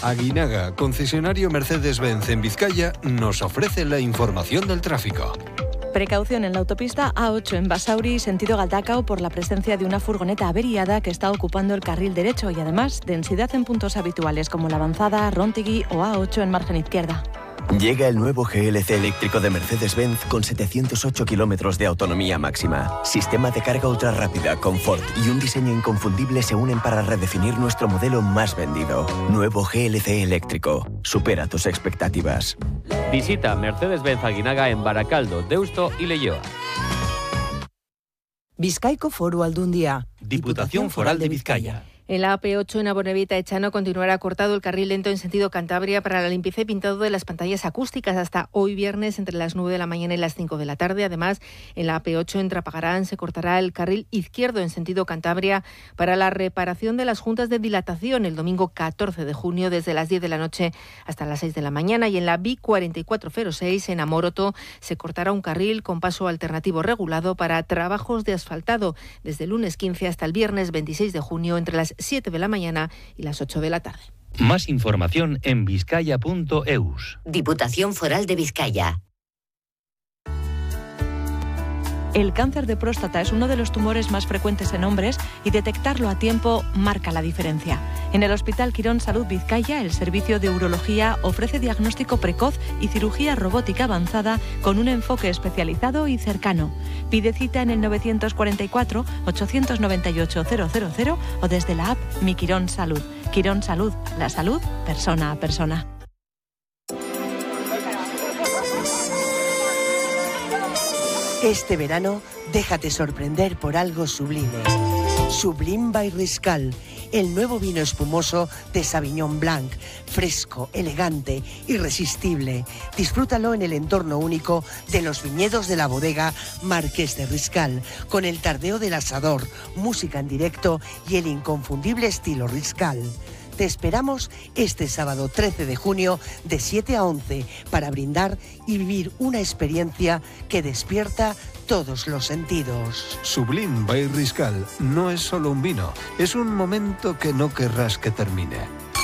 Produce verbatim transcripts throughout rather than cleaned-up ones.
Aguinaga, concesionario Mercedes-Benz en Vizcaya, nos ofrece la información del tráfico. Precaución en la autopista A ocho en Basauri, sentido Galdacao, por la presencia de una furgoneta averiada que está ocupando el carril derecho y además densidad en puntos habituales como la Avanzada, Rontigui o A ocho en margen izquierda. Llega el nuevo G L C eléctrico de Mercedes-Benz con setecientos ocho kilómetros de autonomía máxima. Sistema de carga ultra rápida, confort y un diseño inconfundible se unen para redefinir nuestro modelo más vendido. Nuevo G L C eléctrico. Supera tus expectativas. Visita Mercedes-Benz Aguinaga en Baracaldo, Deusto y Leioa. Bizkaiko Foru Aldundia. Diputación Foral de Vizcaya. En la A P ocho en Amorebieta-Echano continuará cortado el carril lento en sentido Cantabria para la limpieza y pintado de las pantallas acústicas hasta hoy viernes entre las nueve de la mañana y las cinco de la tarde. Además, en la A P ocho en Trapagarán se cortará el carril izquierdo en sentido Cantabria para la reparación de las juntas de dilatación el domingo catorce de junio desde las diez de la noche hasta las seis de la mañana. Y en la B I cuarenta y cuatro cero seis en Amoroto se cortará un carril con paso alternativo regulado para trabajos de asfaltado desde el lunes quince hasta el viernes veintiséis de junio entre las siete de la mañana y las ocho de la tarde. Más información en vizcaya punto eus. Diputación Foral de Vizcaya. El cáncer de próstata es uno de los tumores más frecuentes en hombres y detectarlo a tiempo marca la diferencia. En el Hospital Quirón Salud Vizcaya, el servicio de urología ofrece diagnóstico precoz y cirugía robótica avanzada con un enfoque especializado y cercano. Pide cita en el novecientos cuarenta y cuatro, ochocientos noventa y ocho, cero cero cero o desde la app Mi Quirón Salud. Quirón Salud, la salud persona a persona. Este verano, déjate sorprender por algo sublime. Sublime by Riscal, el nuevo vino espumoso de Sauvignon Blanc, fresco, elegante, irresistible. Disfrútalo en el entorno único de los viñedos de la bodega Marqués de Riscal, con el tardeo del asador, música en directo y el inconfundible estilo Riscal. Te esperamos este sábado trece de junio de siete a once para brindar y vivir una experiencia que despierta todos los sentidos. Sublime by Riscal no es solo un vino, es un momento que no querrás que termine.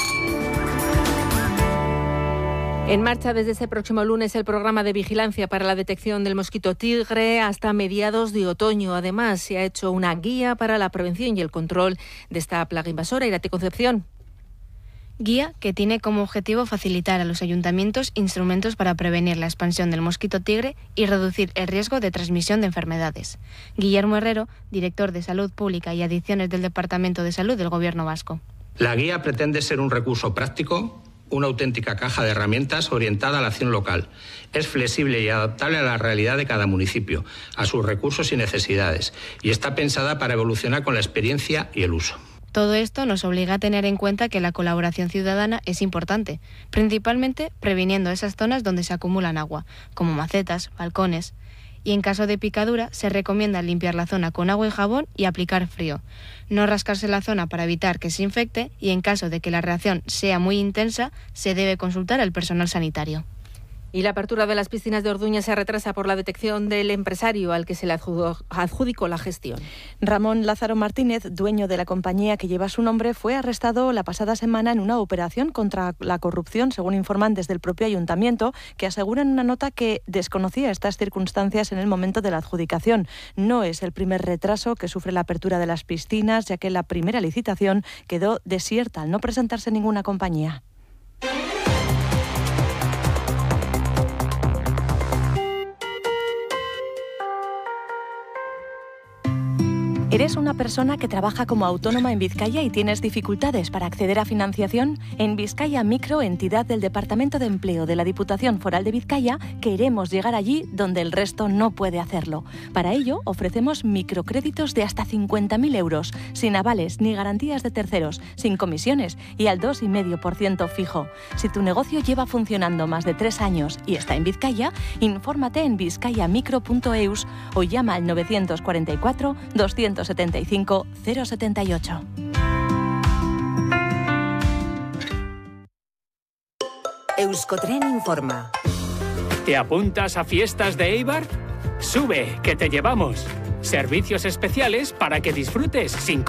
En marcha desde este próximo lunes el programa de vigilancia para la detección del mosquito tigre hasta mediados de otoño. Además, se ha hecho una guía para la prevención y el control de esta plaga invasora. Irati Concepción. Guía que tiene como objetivo facilitar a los ayuntamientos instrumentos para prevenir la expansión del mosquito tigre y reducir el riesgo de transmisión de enfermedades. Guillermo Herrero, director de Salud Pública y Adicciones del Departamento de Salud del Gobierno Vasco. La guía pretende ser un recurso práctico, una auténtica caja de herramientas orientada a la acción local. Es flexible y adaptable a la realidad de cada municipio, a sus recursos y necesidades, y está pensada para evolucionar con la experiencia y el uso. Todo esto nos obliga a tener en cuenta que la colaboración ciudadana es importante, principalmente previniendo esas zonas donde se acumulan agua, como macetas, balcones. Y en caso de picadura, se recomienda limpiar la zona con agua y jabón y aplicar frío. No rascarse la zona para evitar que se infecte y en caso de que la reacción sea muy intensa, se debe consultar al personal sanitario. Y la apertura de las piscinas de Orduña se retrasa por la detección del empresario al que se le adjudicó la gestión. Ramón Lázaro Martínez, dueño de la compañía que lleva su nombre, fue arrestado la pasada semana en una operación contra la corrupción, según informan desde el propio ayuntamiento, que asegura en una nota que desconocía estas circunstancias en el momento de la adjudicación. No es el primer retraso que sufre la apertura de las piscinas, ya que la primera licitación quedó desierta al no presentarse ninguna compañía. ¿Eres una persona que trabaja como autónoma en Vizcaya y tienes dificultades para acceder a financiación? En Vizcaya Micro, entidad del Departamento de Empleo de la Diputación Foral de Vizcaya, queremos llegar allí donde el resto no puede hacerlo. Para ello, ofrecemos microcréditos de hasta cincuenta mil euros, sin avales ni garantías de terceros, sin comisiones y al dos coma cinco por ciento fijo. Si tu negocio lleva funcionando más de tres años y está en Vizcaya, infórmate en vizcayamicro punto eus o llama al novecientos cuarenta y cuatro, doscientos setenta y cinco, cero setenta y ocho. Euskotren informa. ¿Te apuntas a fiestas de Eibar? Sube, que te llevamos. Servicios especiales para que disfrutes sin